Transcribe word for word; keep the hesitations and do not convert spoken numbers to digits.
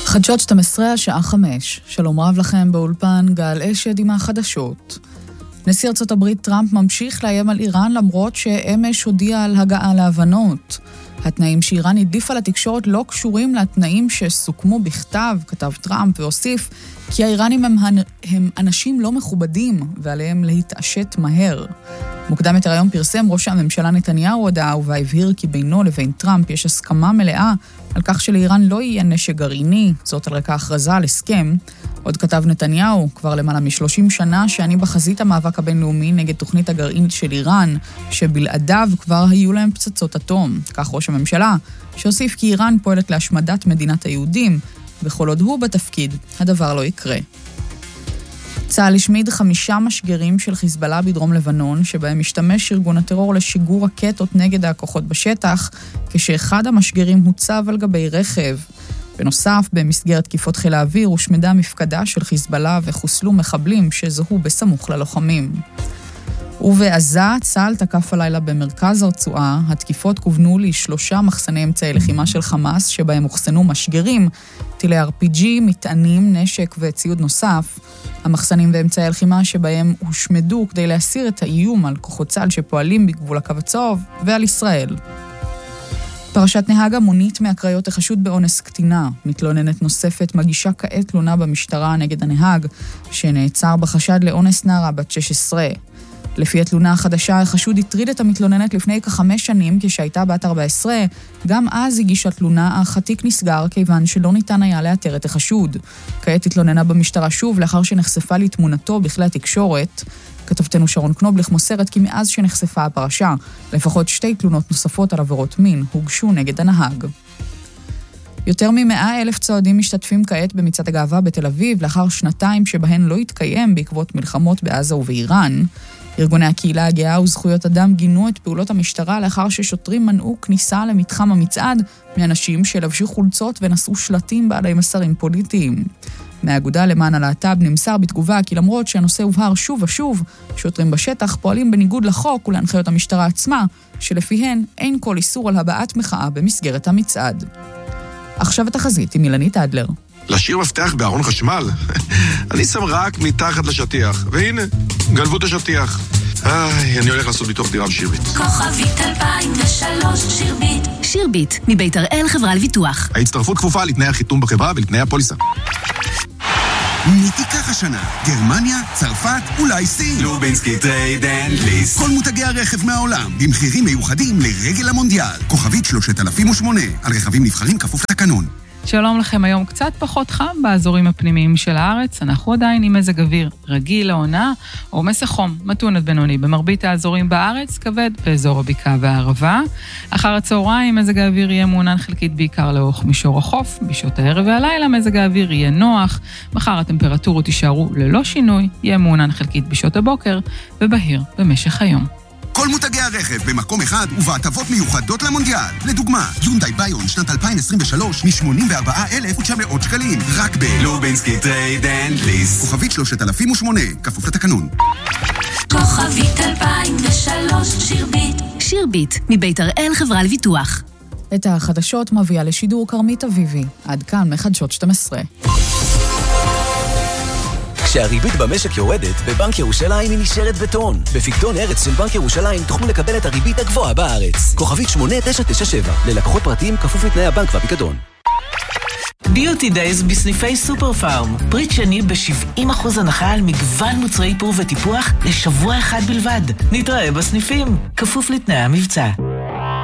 חדשות שתים עשרה, השעה חמש. שלום רב לכם באולפן, גל אשד עם החדשות. נשיא ארצות הברית טראמפ ממשיך לאיים על איראן למרות שאמש הודיע על הגעה להבנות. התנאים שאיראן הדליפה לתקשורת לא קשורים לתנאים שסוכמו בכתב, כתב טראמפ והוסיף כי האיראנים הם, הם אנשים לא מכובדים ועליהם להתעשת מהר. מוקדם יותר היום פרסם ראש הממשלה נתניהו הודעה ובה הבהיר כי בינו לבין טראמפ יש הסכמה מלאה על כך שלאיראן לא יהיה נשק גרעיני, זאת על רקע הכרזה על הסכם. עוד כתב נתניהו, כבר למעלה מ-שלושים שנה שאני בחזית המאבק הבינלאומי נגד תוכנית הגרעין של איראן, שבלעדיו כבר היו להם פצצות אטום. כך ראש הממשלה, שהוסיף כי איראן פועלת להשמדת מדינת היהודים, וכל עוד הוא בתפקיד, הדבר לא יקרה. צה"ל השמיד חמישה משגרים של חיזבאללה בדרום לבנון, שבהם משתמש ארגון הטרור לשיגור רקטות נגד הכוחות בשטח, כשאחד המשגרים הוצב על גבי רכב. בנוסף, במסגרת תקיפות חיל האוויר הושמדה מפקדה של חיזבאללה וחוסלו מחבלים שזוהו בסמוך ללוחמים. ובעזה, צה"ל תקף הלילה במרכז הרצועה, התקיפות כוונו לשלושה מחסני אמצעי לחימה של חמאס, שבהם הוחסנו משגרים, טילי אר פי ג'י, מטענים, נשק וציוד נוסף. המחסנים ואמצעי הלחימה שבהם הושמדו כדי להסיר את האיום על כוחות צה"ל שפועלים בגבול הקו הצהוב ועל ישראל. פרשת נהג המונית מהקריות החשוד באונס קטינה. מתלוננת נוספת מגישה כעת תלונה במשטרה נגד הנהג, שנעצר בחשד לאונס נערה בת שש עשרה. לפי התלונה החדשה, החשוד הטריד את המתלוננת לפני כחמש שנים כשהייתה בת ארבע עשרה. גם אז הגישה תלונה, אך התיק נסגר כיוון שלא ניתן היה לאתר את החשוד. כעת התלוננה במשטרה שוב לאחר שנחשפה לתמונתו בכלי התקשורת. כתבתנו שרון קנובליך מוסרת כי מאז שנחשפה הפרשה, לפחות שתי תלונות נוספות על עבירות מין הוגשו נגד הנהג. יותר ממאה אלף צועדים משתתפים כעת במצעד הגאווה בתל אביב, לאחר שנתיים שבהן לא התקיים בעקבות מלחמות בעזה ובאיראן. ארגוני הקהילה הגאה וזכויות אדם גינו את פעולות המשטרה לאחר ששוטרים מנעו כניסה למתחם המצעד מאנשים שלבשו חולצות ונשאו שלטים בעלי מסרים פוליטיים. מהאגודה למען הלהט"ב נמסר בתגובה כי למרות שהנושא הובהר שוב ושוב, שוטרים בשטח פועלים בניגוד לחוק ולהנחיות המשטרה עצמה, שלפיהן אין כל איסור על הבעת מחאה במסגרת המצעד. עכשיו התחזית עם אילנית אדלר. להשאיר מפתח בארון חשמל? אני שם רק מתחת לשטיח, והנה, גנבו את השטיח. איי, אני הולך לעשות ביטוח דירה בשירביט. כוכבית אלפיים ושלוש שירביט. שירביט, מבית הראל חברה לביטוח. ההצטרפות כפופה לתנאי החיתום בחברה ולתנאי הפוליסה. מי תיקח השנה? גרמניה, צרפת, אולי סין? לובינסקי טרייד אנד ליסט. כל מותגי הרכב מהעולם, במחירים מיוחדים לרגל המונדיאל. כוכבית שלושת אלפים ושמונה, על רכבים נבחרים כפוף לתקנון. שלום לכם, היום קצת פחות חם באזורים הפנימיים של הארץ, אנחנו עדיין עם מזג אוויר רגיל לעונה, או מסך חום, מתון עד בינוני, במרבית האזורים בארץ, כבד באזור הבקעה והערבה. אחר הצהריים מזג האוויר יהיה מעונן חלקית בעיקר לאורך מישור החוף, בשעות הערב והלילה מזג האוויר יהיה נוח, מחר הטמפרטורות יישארו ללא שינוי, יהיה מעונן חלקית בשעות הבוקר, ובהיר במשך היום. כל מותגי הרכב במקום אחד ובהטבות מיוחדות למונדיאל. לדוגמה, יונדאי ביון שנת אלפיים עשרים ושלוש מ-שמונים וארבעה אלף ותשע מאות שקלים. רק ב... לובינסקי טרייד אנד ליסט. כוכבית שלושת אלפים ושמונה, כפוף לתקנון. כוכבית אלפיים ושלוש שירביט. שירביט, מבית הראל חברה לביטוח. את החדשות מביאה לשידור קרמית אביבי. עד כאן מחדשות שתים עשרה. כשהריבית במשק יורדת, בבנק ירושלים היא נשארת בטון. בפקדון ארץ של בנק ירושלים תוכלו לקבל את הריבית הגבוהה בארץ. כוכבית שמונה תשע תשע שבע, ללקוחות פרטיים כפוף לתנאי הבנק והפיקדון. ביוטי דייז בסניפי סופר פארם. פריט שני ב-שבעים אחוז הנחה על מגוון מוצרי איפור וטיפוח לשבוע אחד בלבד. נתראה בסניפים, כפוף לתנאי המבצע.